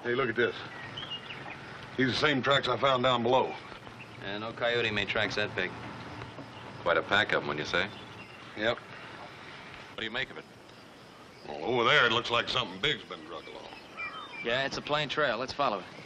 Hey, look at this. These are the same tracks I found down below. Yeah, no coyote made tracks that big. Quite a pack of them, when you say. Yep. What do you make of it? Well, over there, it looks like something big's been dragged along. Yeah, it's a plain trail. Let's follow it.